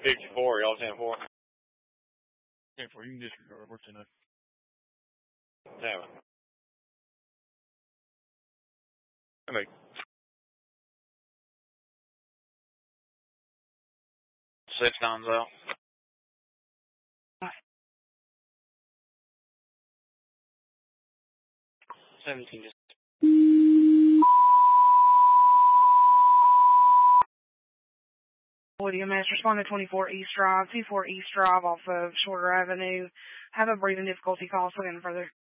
54, y'all 10-4. 10-4, you can disregard. We're 10-0. Damn it. I mean, six times out. Lydia Mass, respond to 24 East Drive, 24 East Drive off of Shorter Avenue. Have a breathing difficulty call, so again further.